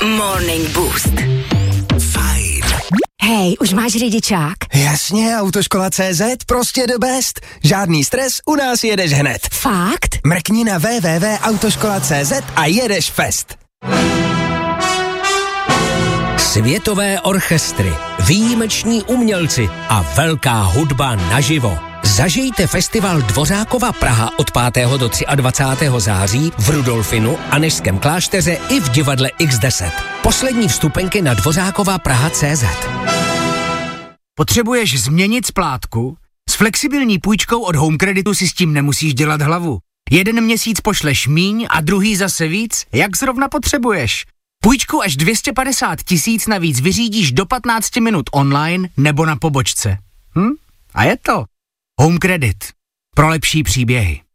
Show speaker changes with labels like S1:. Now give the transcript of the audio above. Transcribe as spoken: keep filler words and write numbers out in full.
S1: Morning Boost.
S2: Fajn.
S3: Hej, už máš řidičák?
S2: Jasně, Autoškola C Z, prostě the best. Žádný stres, u nás jedeš hned.
S3: Fakt?
S2: Mrkni na w w w tečka autoškola tečka c z a jedeš fest.
S4: Světové orchestry, výjimeční umělci a velká hudba naživo. Zažijte festival Dvořákova Praha od pátého do dvacátého třetího září v Rudolfinu, Anežském klášteře i v divadle iks deset. Poslední vstupenky na dvořákova praha tečka cé zet.
S5: Potřebuješ změnit splátku? S flexibilní půjčkou od Home Creditu si s tím nemusíš dělat hlavu. Jeden měsíc pošleš míň a druhý zase víc, jak zrovna potřebuješ. Půjčku až dvě stě padesát tisíc navíc vyřídíš do patnáct minut online nebo na pobočce. Hm? A je to Home Credit. Pro lepší příběhy.